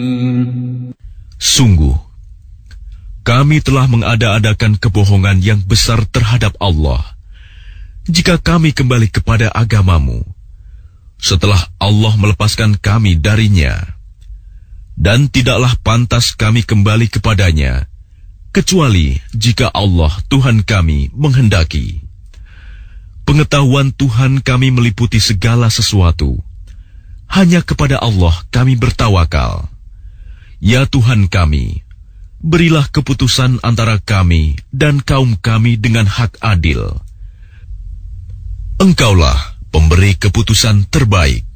Sungguh, kami telah mengada-adakan kebohongan yang besar terhadap Allah jika kami kembali kepada agamamu setelah Allah melepaskan kami darinya. Dan tidaklah pantas kami kembali kepadanya kecuali jika Allah Tuhan kami menghendaki. Pengetahuan Tuhan kami meliputi segala sesuatu. Hanya kepada Allah kami bertawakal. Ya Tuhan kami, berilah keputusan antara kami dan kaum kami dengan hak adil. Engkaulah pemberi keputusan terbaik.